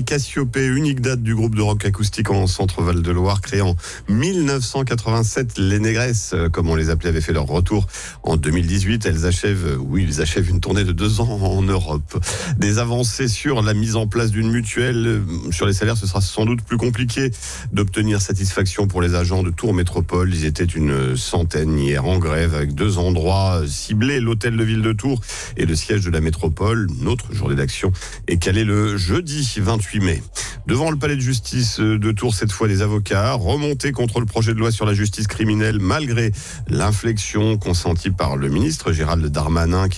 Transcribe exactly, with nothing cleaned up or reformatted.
Cassiopée, unique date du groupe de rock acoustique en Centre-Val de Loire, créé en mille neuf cent quatre-vingt-sept. Les Négresses, comme on les appelait, avaient fait leur retour en deux mille dix-huit. Elles achèvent, oui, ils achèvent une tournée de deux ans en Europe. Des avancées sur la mise en place d'une mutuelle. Sur les salaires, ce sera sans doute plus compliqué d'obtenir satisfaction pour les agents de Tours Métropole. Ils étaient une centaine hier en grève avec deux endroits ciblés, l'hôtel de ville de Tours et le siège de la métropole. Notre journée d'action est calée le jeudi vingt-huit mai. Devant le palais de justice de Tours, cette fois des avocats, remontés contre le projet de loi sur la justice criminelle malgré l'inflexion consentie par le ministre Gérald Darmanin qui